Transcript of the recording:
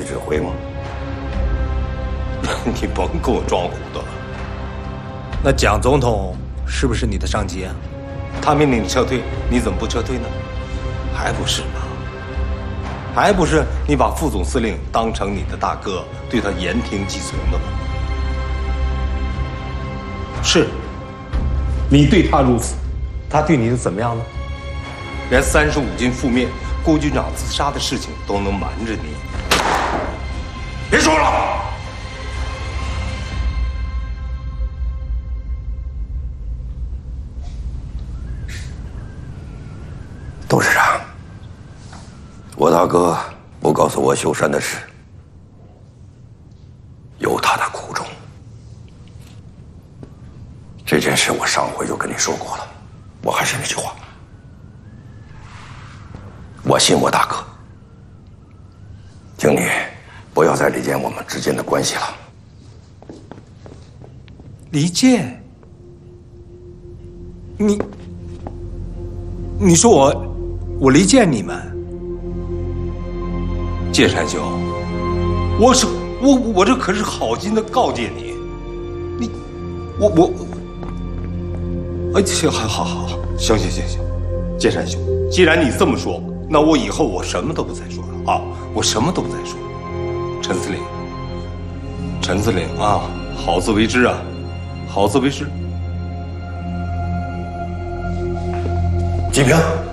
指挥吗？ 你甭跟我装糊涂了。那蒋总统是不是你的上级啊？他命令你撤退，你怎么不撤退呢？还不是吗？还不是你把副总司令当成你的大哥，对他言听计从的吗？是，你对他如此，他对你又怎么样呢？连35军覆灭、郭军长自杀的事情都能瞒着你。别说了。 董事长，我大哥不告诉我秀山的事，有他的苦衷。这件事我上回就跟你说过了，我还是那句话，我信我大哥，请你不要再离间我们之间的关系了。 离间？你说我离间你们？剑山兄，我这可是好心的告诫你，哎，行，好，行，剑山兄，既然你这么说，那我以后我什么都不再说了啊，我什么都不再说了。陈司令啊，好自为之啊，好自为之。 季平。